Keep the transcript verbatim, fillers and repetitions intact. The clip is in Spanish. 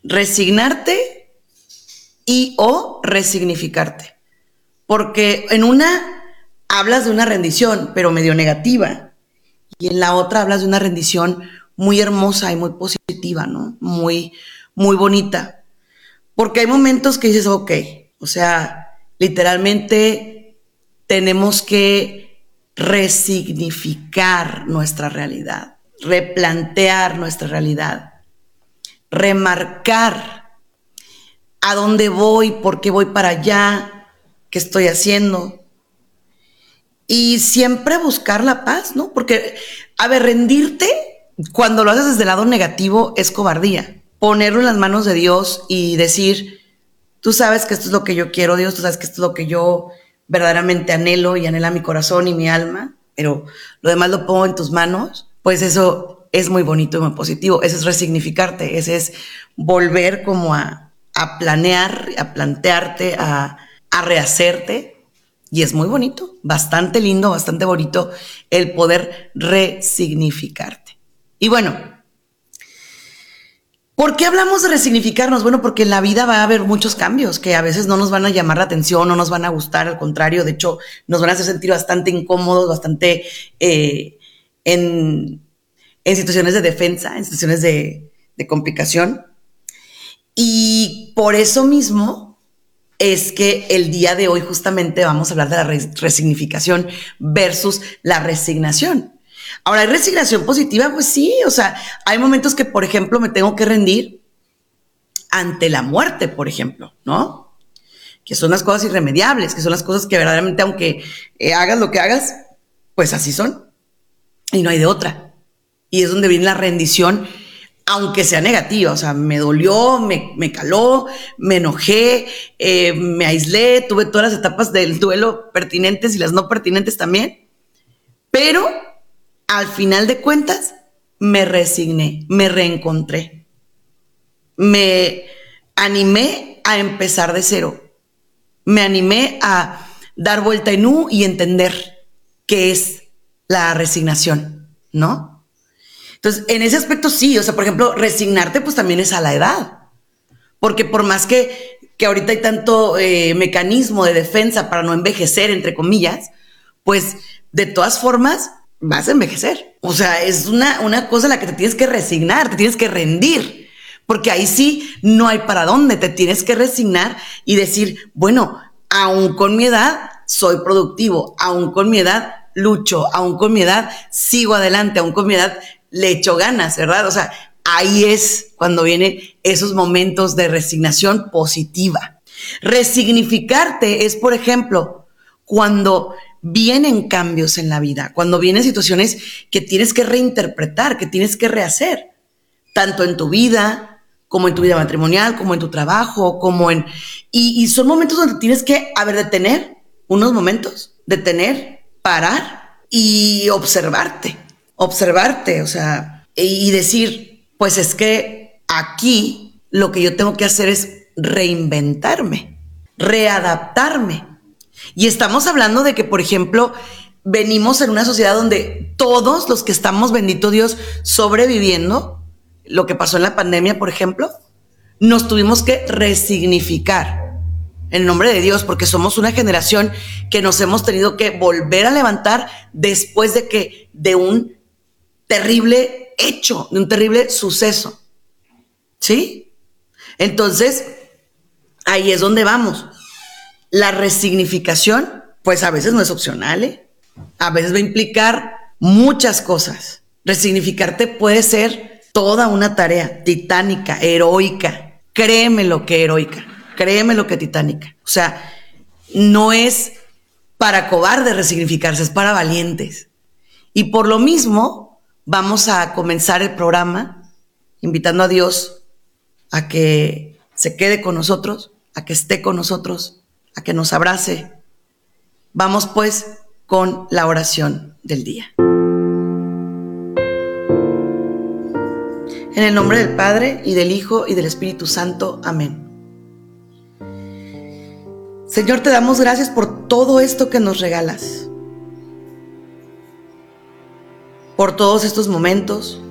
resignarte y o resignificarte. Porque en una hablas de una rendición, pero medio negativa, y en la otra hablas de una rendición muy hermosa y muy positiva, ¿no? Muy, muy bonita. Porque hay momentos que dices, ok, o sea, literalmente tenemos que resignificar nuestra realidad, replantear nuestra realidad, remarcar a dónde voy, por qué voy para allá, qué estoy haciendo. Y siempre buscar la paz, ¿no? Porque, a ver, rendirte cuando lo haces desde el lado negativo es cobardía. Ponerlo en las manos de Dios y decir, tú sabes que esto es lo que yo quiero, Dios, tú sabes que esto es lo que yo verdaderamente anhelo y anhela mi corazón y mi alma, pero lo demás lo pongo en tus manos, pues eso es muy bonito y muy positivo. Ese es resignificarte, ese es volver como a, a planear, a plantearte, a, a rehacerte. Y es muy bonito, bastante lindo, bastante bonito el poder resignificarte. Y bueno, ¿por qué hablamos de resignificarnos? Bueno, porque en la vida va a haber muchos cambios que a veces no nos van a llamar la atención, no nos van a gustar, al contrario, de hecho, nos van a hacer sentir bastante incómodos, bastante eh, en, en situaciones de defensa, en situaciones de, de complicación. Y por eso mismo es que el día de hoy justamente vamos a hablar de la resignificación versus la resignación. Ahora, ¿hay resignación positiva? Pues sí, o sea, hay momentos que, por ejemplo, me tengo que rendir ante la muerte, por ejemplo, ¿no? Que son las cosas irremediables, que son las cosas que verdaderamente, aunque eh, hagas lo que hagas, pues así son. Y no hay de otra. Y es donde viene la rendición, aunque sea negativa, o sea, me dolió, me, me caló, me enojé, eh, me aislé, tuve todas las etapas del duelo pertinentes y las no pertinentes también, pero al final de cuentas me resigné, me reencontré, me animé a empezar de cero, me animé a dar vuelta en U y entender qué es la resignación, ¿no? Entonces, en ese aspecto sí, o sea, por ejemplo, resignarte pues también es a la edad, porque por más que, que ahorita hay tanto eh, mecanismo de defensa para no envejecer, entre comillas, pues de todas formas vas a envejecer. O sea, es una, una cosa a la que te tienes que resignar, te tienes que rendir, porque ahí sí no hay para dónde, te tienes que resignar y decir, bueno, aún con mi edad soy productivo, aún con mi edad lucho, aún con mi edad sigo adelante, aún con mi edad le echo ganas, ¿verdad? O sea, ahí es cuando vienen esos momentos de resignación positiva. Resignificarte es, por ejemplo, cuando vienen cambios en la vida, cuando vienen situaciones que tienes que reinterpretar, que tienes que rehacer, tanto en tu vida, como en tu vida matrimonial, como en tu trabajo, como en... Y, y son momentos donde tienes que, a ver, detener unos momentos, detener, parar y observarte. observarte, o sea, y decir, pues es que aquí lo que yo tengo que hacer es reinventarme, readaptarme. Y estamos hablando de que, por ejemplo, venimos en una sociedad donde todos los que estamos, bendito Dios, sobreviviendo, lo que pasó en la pandemia, por ejemplo, nos tuvimos que resignificar en nombre de Dios, porque somos una generación que nos hemos tenido que volver a levantar después de que de un terrible hecho, de un terrible suceso, ¿sí? Entonces, ahí es donde vamos. La resignificación, pues a veces no es opcional, ¿eh? A veces va a implicar muchas cosas. Resignificarte puede ser toda una tarea titánica, heroica. Créeme lo que heroica, créeme lo que titánica. O sea, no es para cobardes resignificarse, es para valientes. Y por lo mismo, vamos a comenzar el programa invitando a Dios a que se quede con nosotros, a que esté con nosotros, a que nos abrace. Vamos pues con la oración del día. En el nombre del Padre, y del Hijo, y del Espíritu Santo. Amén. Señor, te damos gracias por todo esto que nos regalas, por todos estos momentos,